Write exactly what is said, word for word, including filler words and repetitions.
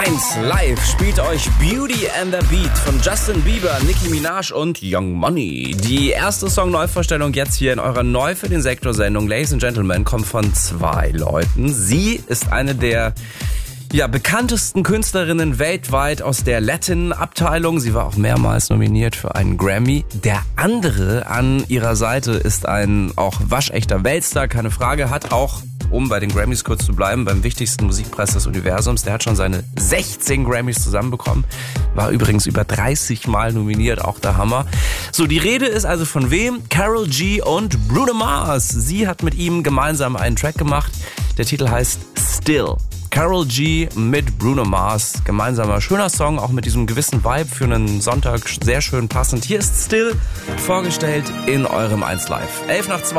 eins Live spielt euch Beauty and the Beat von Justin Bieber, Nicki Minaj und Young Money. Die erste Song-Neuvorstellung jetzt hier in eurer Neu für den Sektor-Sendung Ladies and Gentlemen kommt von zwei Leuten. Sie ist eine der ja, bekanntesten Künstlerinnen weltweit aus der Latin-Abteilung. Sie war auch mehrmals nominiert für einen Grammy. Der andere an ihrer Seite ist ein auch waschechter Weltstar, keine Frage, hat auch, um bei den Grammys kurz zu bleiben, beim wichtigsten Musikpreis des Universums, der hat schon seine sechzehn Grammys zusammenbekommen, war übrigens über dreißig Mal nominiert, auch der Hammer. So, die Rede ist also von wem? Karol G und Bruno Mars. Sie hat mit ihm gemeinsam einen Track gemacht. Der Titel heißt Still. Karol G mit Bruno Mars, gemeinsamer schöner Song, auch mit diesem gewissen Vibe für einen Sonntag sehr schön passend. Hier ist Still, vorgestellt in eurem eins Live. elf nach zwei.